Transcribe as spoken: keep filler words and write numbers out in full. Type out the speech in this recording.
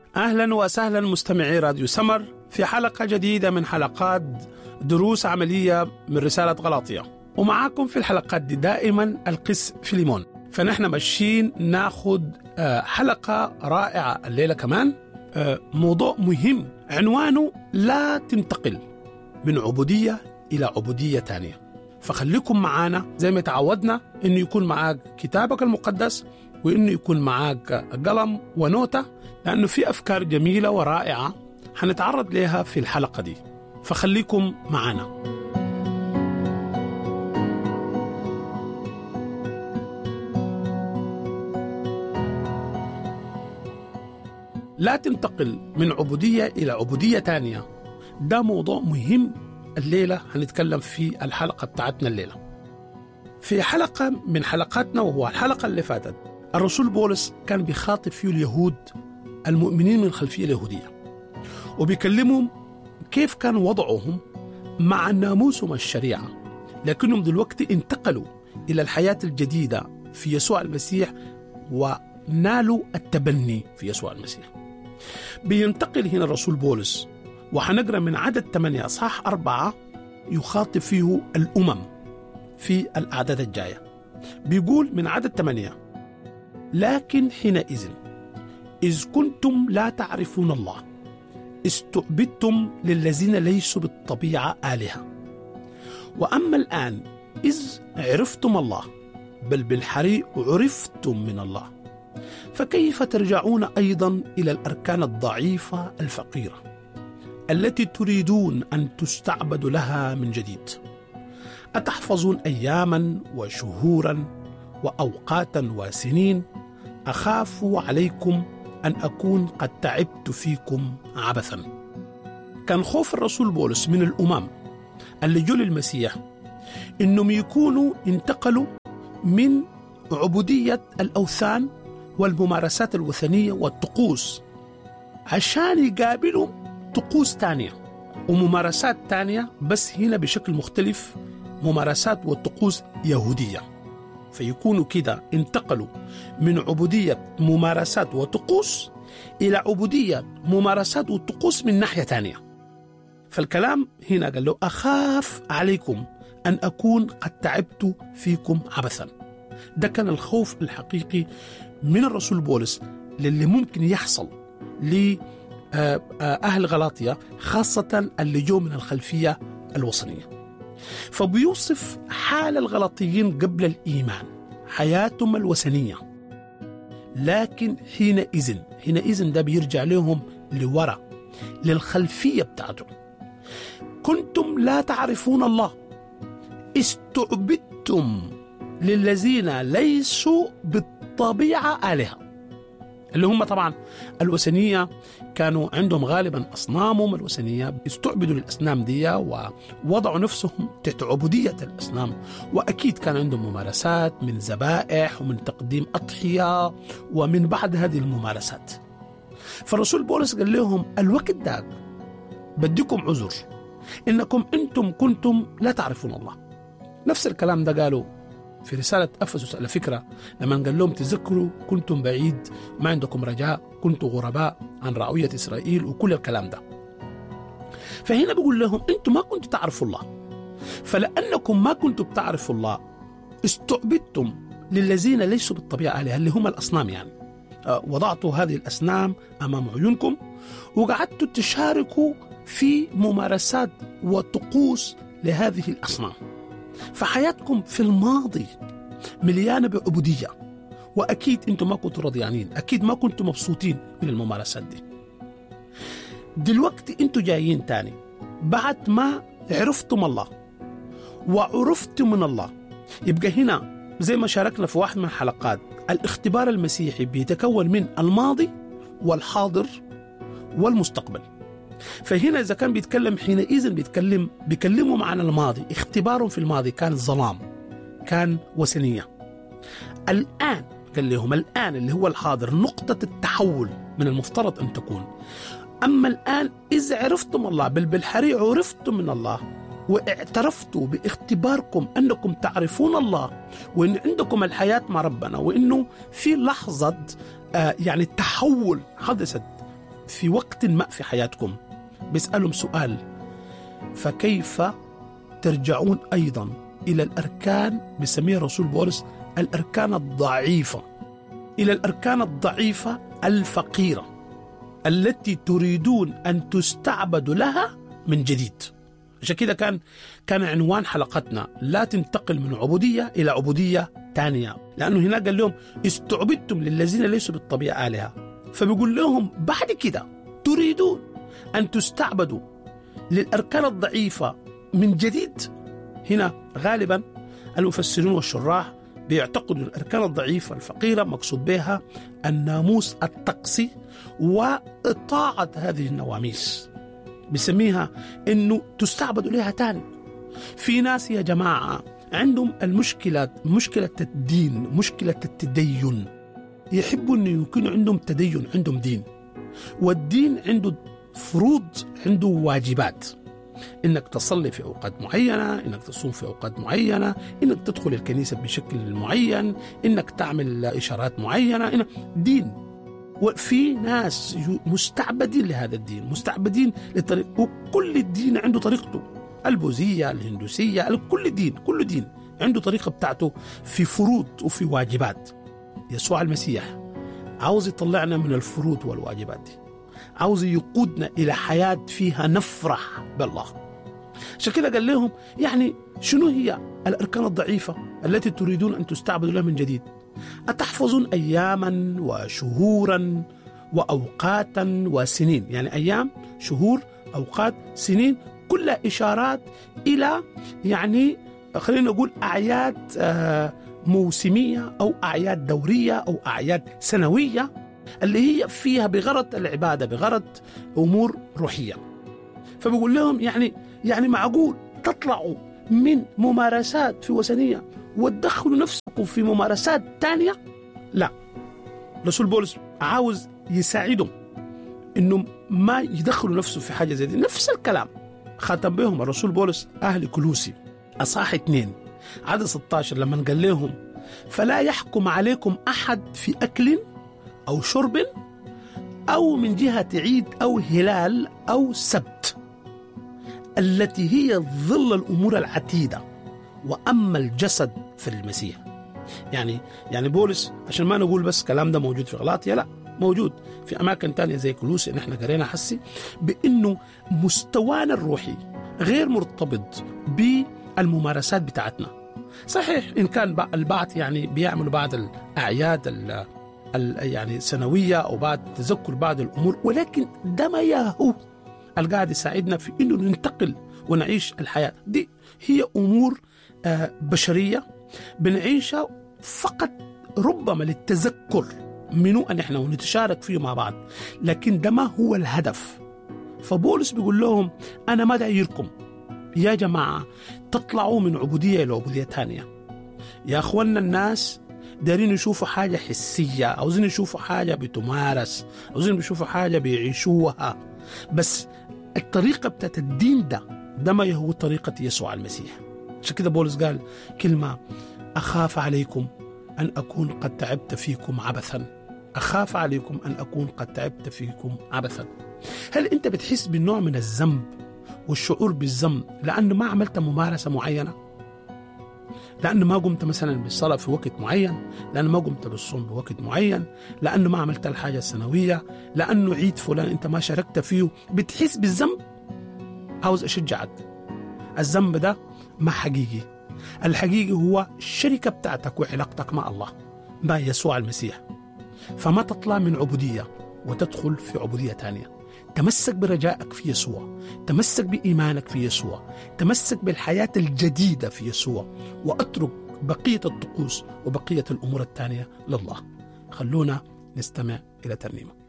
أهلا وسهلا مستمعي راديو سمر في حلقة جديدة من حلقات دروس عملية من رسالة غلاطية. ومعاكم في الحلقات دي دائما القس فيليمون. فنحن ماشيين ناخد حلقة رائعة الليلة كمان، موضوع مهم عنوانه لا تنتقل من عبودية إلى عبودية تانية. فخليكم معانا زي ما تعودنا إنه يكون معاك كتابك المقدس وإنه يكون معاك قلم ونوتة، لأنه في أفكار جميلة ورائعة هنتعرض لها في الحلقة دي. فخليكم معانا. لا تنتقل من عبودية إلى عبودية تانية، ده موضوع مهم الليلة هنتكلم في الحلقة بتاعتنا الليلة. في حلقة من حلقاتنا وهو الحلقة اللي فاتت، الرسول بولس كان بيخاطب فيه اليهود المؤمنين من الخلفية اليهودية، وبيكلمهم كيف كان وضعهم مع ناموسهم الشريعة، لكنهم دلوقتي انتقلوا إلى الحياة الجديدة في يسوع المسيح ونالوا التبني في يسوع المسيح. بينتقل هنا الرسول بولس، وحنقرأ من عدد ثمانية أصحاح أربعة يخاطب فيه الأمم في الأعداد الجاية. بيقول من عدد ثمانية: لكن حينئذ إذ كنتم لا تعرفون الله استعبدتم للذين ليسوا بالطبيعة آلهة، وأما الآن إذ عرفتم الله بل بالحري عرفتم من الله، فكيف ترجعون أيضا إلى الأركان الضعيفة الفقيرة التي تريدون أن تستعبدوا لها من جديد؟ أتحفظون أياما وشهورا وأوقاتا وسنين؟ أخاف عليكم أن أكون قد تعبت فيكم عبثا. كان خوف الرسول بولس من الأمم اللي جو للمسيح إنهم يكونوا انتقلوا من عبودية الأوثان والممارسات الوثنية والطقوس عشان يقابلوا طقوس تانية وممارسات تانية، بس هنا بشكل مختلف، ممارسات والطقوس يهودية. فيكونوا كده انتقلوا من عبودية ممارسات وطقوس إلى عبودية ممارسات وطقوس من ناحية تانية. فالكلام هنا قال له: أخاف عليكم أن أكون قد تعبت فيكم عبثا. ده كان الخوف الحقيقي من الرسول بولس للي ممكن يحصل لأهل غلاطية، خاصة اللي جو من الخلفية الوثنية. فبيوصف حال الغلاطيين قبل الإيمان، حياتهم الوثنية. لكن حينئذ حينئذ ده بيرجع لهم لورا للخلفية بتاعتهم. كنتم لا تعرفون الله استعبدتم للذين ليسوا بالطبيعة آلهة، اللي هم طبعا الوثنية كانوا عندهم غالبا أصنامهم الوثنية، استعبدوا للأصنام دي ووضعوا نفسهم تحت عبودية الأصنام، وأكيد كان عندهم ممارسات من ذبائح ومن تقديم أضحية ومن بعد هذه الممارسات. فالرسول بولس قال لهم الوقت ده بديكم عذر إنكم أنتم كنتم لا تعرفون الله. نفس الكلام ده قالوا في رسالة أفسس على فكرة، لما قال لهم تذكروا كنتم بعيد، ما عندكم رجاء، كنتم غرباء عن رعوية إسرائيل، وكل الكلام ده. فهنا بيقول لهم أنتم ما كنتم تعرفوا الله، فلأنكم ما كنتم تعرفوا الله استعبدتم للذين ليسوا بالطبيعة آلهة، اللي هم الأصنام. يعني وضعتوا هذه الأصنام أمام عيونكم وقعدتوا تشاركوا في ممارسات وطقوس لهذه الأصنام. فحياتكم في الماضي مليانة بعبودية، وأكيد أنتم ما كنتوا رضيانين، أكيد ما كنتوا مبسوطين من الممارسات دي. دلوقتي أنتم جايين تاني بعد ما عرفتم الله وعرفتم من الله. يبقى هنا زي ما شاركنا في واحد من الحلقات، الاختبار المسيحي بيتكون من الماضي والحاضر والمستقبل. فهنا إذا كان بيتكلم حينئذ بيتكلم بيكلمهم عن الماضي، اختبارهم في الماضي كان ظلام، كان وثنية. الآن قال لهم الآن اللي هو الحاضر نقطة التحول من المفترض أن تكون. أما الآن إذا عرفتم الله بل بالحري عرفتم من الله، واعترفتوا باختباركم أنكم تعرفون الله وأن عندكم الحياة مع ربنا، وأنه في لحظة آه يعني التحول حدثت في وقت ما في حياتكم بيسألهم سؤال: فكيف ترجعون أيضا إلى الأركان، بسميها الرسول بولس الأركان الضعيفة، إلى الأركان الضعيفة الفقيرة التي تريدون أن تستعبدوا لها من جديد. عشان كده كان كان عنوان حلقتنا: لا تنتقل من عبودية إلى عبودية تانية، لأنه هنا قال لهم استعبدتم للذين ليسوا بالطبيعة آلهة. فبيقول لهم بعد كده تريدون أن تستعبدوا للأركان الضعيفة من جديد. هنا غالبا المفسرون والشراح بيعتقدوا الأركان الضعيفة الفقيرة مقصود بها الناموس الطقسي وإطاعة هذه النواميس، بسميها إنه تستعبدوا لها تاني. في ناس يا جماعة عندهم المشكلة، مشكلة الدين، مشكلة التدين، يحبوا أن يكون عندهم تدين، عندهم دين، والدين عنده فروض، عنده واجبات، إنك تصلي في أوقات معينة، إنك تصوم في أوقات معينة، إنك تدخل الكنيسة بشكل معين، إنك تعمل إشارات معينة، إنك دين. وفي ناس مستعبدين لهذا الدين، مستعبدين للطريق، وكل الدين عنده طريقته، البوذية، الهندوسية، كل دين كل دين عنده طريقة بتاعته في فروض وفي واجبات. يسوع المسيح عاوز يطلعنا من الفروض والواجبات دي، عاوز يقودنا إلى حياة فيها نفرح بالله. عشان كده قال لهم يعني شنو هي الأركان الضعيفة التي تريدون أن تستعبدوا لها من جديد؟ أتحفظون أياما وشهورا وأوقاتا وسنين، يعني أيام، شهور، أوقات، سنين، كلها إشارات إلى يعني خلينا نقول أعياد موسمية أو أعياد دورية أو أعياد سنوية اللي هي فيها بغرض العبادة، بغرض أمور روحية. فبقول لهم يعني يعني معقول تطلعوا من ممارسات في وثنية وتدخلوا نفسكم في ممارسات تانية؟ لا، رسول بولس عاوز يساعدهم إنهم ما يدخلوا نفسه في حاجة زي دي. نفس الكلام ختم بهم الرسول بولس أهل كولوسي أصحاح اثنين عدد ستة عشر لما قال لهم: فلا يحكم عليكم أحد في أكل أو شرب أو من جهة عيد أو هلال أو سبت، التي هي ظل الأمور العتيدة، وأما الجسد في المسيح. يعني يعني بولس عشان ما نقول بس كلام ده موجود في غلاطيا، لا، موجود في أماكن تانية زي كولوسي، نحن قرينا حسي بأنه مستوانا الروحي غير مرتبط بالممارسات بتاعتنا. صحيح إن كان البعض يعني بيعملوا بعض الأعياد ال ال يعني سنوية أو بعد تذكر بعض الأمور، ولكن ده ما ياهو القاعد يساعدنا في إنه ننتقل ونعيش الحياة دي. هي أمور آه بشرية بنعيشها فقط ربما للتذكر منو أن إحنا ونتشارك فيه مع بعض، لكن ده ما هو الهدف. فبولس بيقول لهم أنا ما دايركم يا جماعة تطلعوا من عبودية إلى عبودية تانية. يا أخوانا الناس دارين يشوفوا حاجة حسية، عاوزين يشوفوا حاجة بتمارس، عاوزين يشوفوا حاجة بيعيشوها، بس الطريقة بتاعت الدين ده ده ما هو طريقة يسوع المسيح. عشان كده بولس قال كلمة: أخاف عليكم أن أكون قد تعبت فيكم عبثا. أخاف عليكم أن أكون قد تعبت فيكم عبثا. هل أنت بتحس بالنوع من الذنب والشعور بالذنب لأنه ما عملت ممارسة معينة؟ لأنه ما قمت مثلا بالصلاة في وقت معين، لأنه ما قمت بالصوم بوقت معين، لأنه ما عملت الحاجة السنوية، لأنه عيد فلان أنت ما شاركت فيه، بتحس بالذنب؟ عاوز أشجعك، الذنب ده ما حقيقي. الحقيقي هو الشركة بتاعتك وعلاقتك مع الله، مع يسوع المسيح. فما تطلع من عبودية وتدخل في عبودية تانية. تمسك برجائك في يسوع، تمسك بإيمانك في يسوع، تمسك بالحياة الجديدة في يسوع، وأترك بقية الطقوس وبقية الأمور التانية لله. خلونا نستمع إلى ترنيمة.